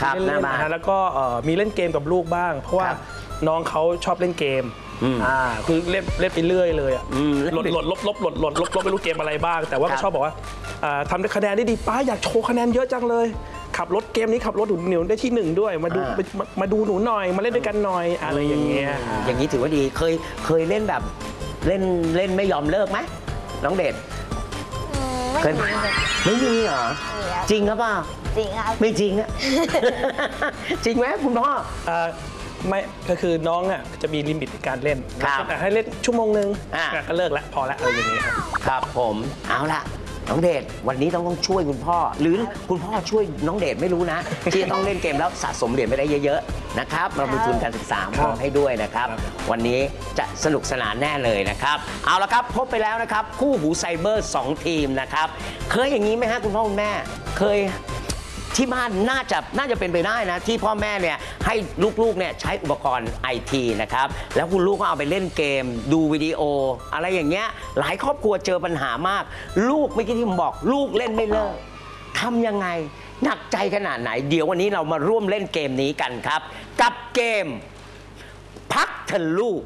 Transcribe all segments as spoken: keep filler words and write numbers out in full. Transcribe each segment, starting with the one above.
เล่นๆนะฮะแล้วก็มีเล่นเกมกับลูกบ้างเพราะว่าน้องเขาชอบเล่นเกมอ่าคือเล่นเล่นไปเรื่อยเลยอ่ะหลดหลดลบลบหลดหลดลบลบไม่รู้เกมอะไรบ้างแต่ว่าก็ชอบบอกว่าทำได้คะแนนได้ดีป้าอยากโชว์คะแนนเยอะจังเลยขับรถเกมนี้ขับรถหนุนหนิวได้ที่หนึ่งด้วยมาดูมาดูหนูหน่อยมาเล่นด้วยกันหน่อยอะไรอย่างเงี้ยอย่างนี้ถือว่าดีเคยเคยเล่นแบบเล่นเล่นไม่ยอมเลิกไหมน้องเดชไม่มีไม่มีเหรอจริงครับป่ะจริงครับไม่จริงอะจริงไหมคุณพ่อไม่ก็คือน้องอ่ะจะมีลิมิตในการเล่นแต่ให้เล่นชั่วโมงนึงก็เลิกแล้วพอแล้วอะไรอย่างนี้ครับครับผมเอาละน้องเดชวันนี้ต้องต้องช่วยคุณพ่อหรือคุณพ่อช่วยน้องเดชไม่รู้นะที่จะต้องเล่นเกมแล้วสะสมเหรียญไปได้เยอะๆนะครับเรามีทุนการศึกษามอบให้ด้วยนะครับวันนี้จะสนุกสนานแน่เลยนะครับเอาละครับพบไปแล้วนะครับคู่หูไซเบอร์สองทีมนะครับเคยอย่างนี้ไหมฮะคุณพ่อคุณแม่เคยที่บ้านน่าจะน่าจะเป็นไปได้นะที่พ่อแม่เนี่ยให้ลูกๆเนี่ยใช้อุปกรณ์ไอทีนะครับแล้วคุณลูกก็เอาไปเล่นเกมดูวิดีโออะไรอย่างเงี้ยหลายครอบครัวเจอปัญหามากลูกเมื่อกี้ที่ผมบอกลูกเล่นไม่เลิกทำยังไงหนักใจขนาดไหนเดี๋ยววันนี้เรามาร่วมเล่นเกมนี้กันครับกับเกมพักเถอะลูก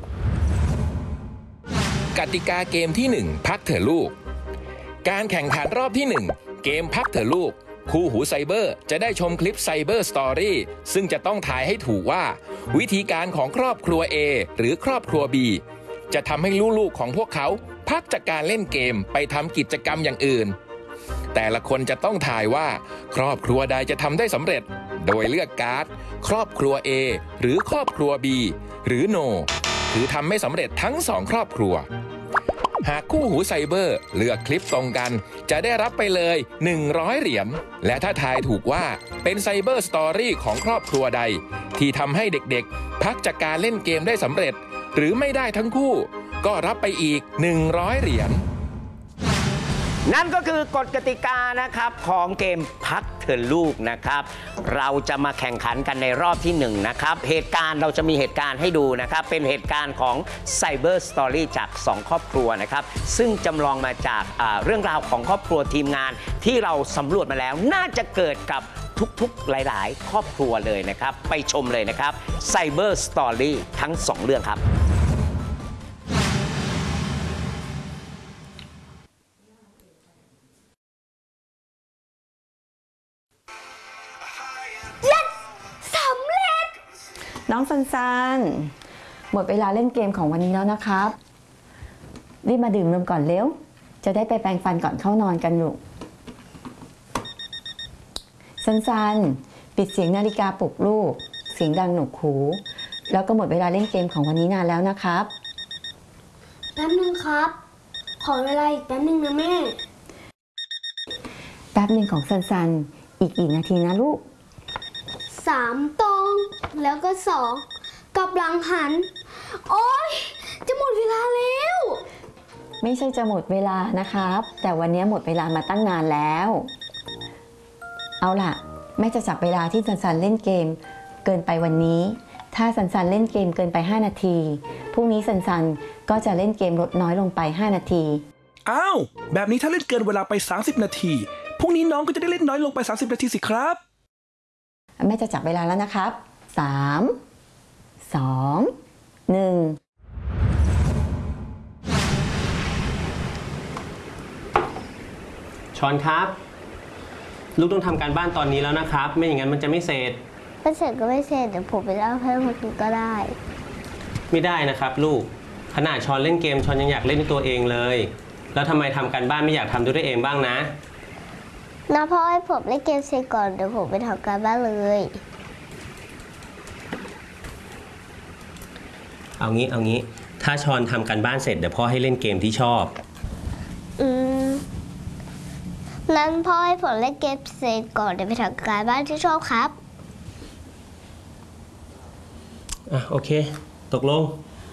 กติกาเกมที่หนึ่งพักเถอะลูกการแข่งขันรอบที่หนึ่งเกมพักเถอะลูกคู่หูไซเบอร์จะได้ชมคลิปไซเบอร์สตอรี่ซึ่งจะต้องทายให้ถูกว่าวิธีการของครอบครัว A หรือครอบครัว B จะทำให้ลูกๆของพวกเขาพักจากการเล่นเกมไปทำกิจกรรมอย่างอื่นแต่ละคนจะต้องทายว่าครอบครัวใดจะทำได้สำเร็จโดยเลือกการ์ดครอบครัว A หรือครอบครัว B หรือ No คือทำไม่สำเร็จทั้งสองครอบครัวหากคู่หูไซเบอร์เลือกคลิปตรงกันจะได้รับไปเลยหนึ่งร้อยเหรียญและถ้าทายถูกว่าเป็นไซเบอร์สตอรี่ของครอบครัวใดที่ทำให้เด็กๆพักจากการเล่นเกมได้สำเร็จหรือไม่ได้ทั้งคู่ก็รับไปอีกหนึ่งร้อยเหรียญนั่นก็คือกฎกติกานะครับของเกมพักเถอะลูกนะครับเราจะมาแข่งขันกันในรอบที่หนึ่งนะครับเหตุการณ์เราจะมีเหตุการณ์ให้ดูนะครับเป็นเหตุการณ์ของ Cyber Story จากสองครอบครัวนะครับซึ่งจำลองมาจากเรื่องราวของครอบครัวทีมงานที่เราสำรวจมาแล้วน่าจะเกิดกับทุกๆหลายๆครอบครัวเลยนะครับไปชมเลยนะครับ Cyber Story ทั้งสองเรื่องครับน้องซันซันหมดเวลาเล่นเกมของวันนี้แล้วนะครับรีบมาดื่มนมก่อนเร็วจะได้ไปแปรงฟันก่อนเข้านอนกันลูกซันซันปิดเสียงนาฬิกาปลุกลูกเสียงดังหนวกหูแล้วก็หมดเวลาเล่นเกมของวันนี้นานแล้วนะครับแป๊บนึงครับขอเวลาอีกแป๊บนึงนะแม่แป๊บนึงของซันซันอีกอีกนาทีนะลูกสามตรงแล้วก็สองกับหลังหันโอ๊ยจะหมดเวลาแล้วไม่ใช่จะหมดเวลานะครับแต่วันนี้หมดเวลามาตั้งนานแล้วเอาล่ะแม่จะจับเวลาที่ซันซันเล่นเกมเกินไปวันนี้ถ้าซันซันเล่นเกมเกินไปห้านาทีพรุ่งนี้ซันซันก็จะเล่นเกมลดน้อยลงไปห้านาทีอ้าวแบบนี้ถ้าเล่นเกินเวลาไปสามสิบนาทีพรุ่งนี้น้องก็จะได้เล่นน้อยลงไปสามสิบนาทีสิครับแม่จะจับเวลาแล้วนะครับสาม สอง หนึ่งชอนครับลูกต้องทำการบ้านตอนนี้แล้วนะครับไม่อย่างนั้นมันจะไม่เสร็จไม่เสร็จก็ไม่เสร็จเดี๋ยวผมไปเล่าให้คนอื่นก็ได้ไม่ได้นะครับลูกขนาดชอนเล่นเกมชอนยังอยากเล่นด้วยตัวเองเลยแล้วทำไมทำการบ้านไม่อยากทำด้วยตัวเองบ้างนะนะพ่อให้ผมเล่นเกมเสร็จก่อนเดี๋ยวผมไปทำการบ้านเลยเอางี้เอางี้ถ้าชอนทำการบ้านเสร็จเดี๋ยวพ่อให้เล่นเกมที่ชอบอืมนั้นพ่อให้ผมเล่นเกมเสร็จก่อนเดี๋ยวไปทำการบ้านที่ชอบครับอ่ะโอเคตกลง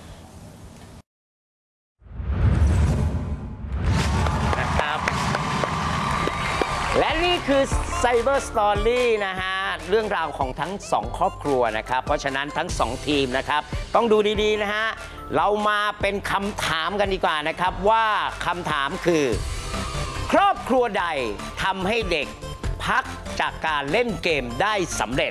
และนี่คือ Cyber Story นะฮะเรื่องราวของทั้งสองครอบครัวนะครับเพราะฉะนั้นทั้งสองทีมนะครับต้องดูดีๆนะฮะเรามาเป็นคำถามกันดีกว่านะครับว่าคำถามคือครอบครัวใดทำให้เด็กพักจากการเล่นเกมได้สำเร็จ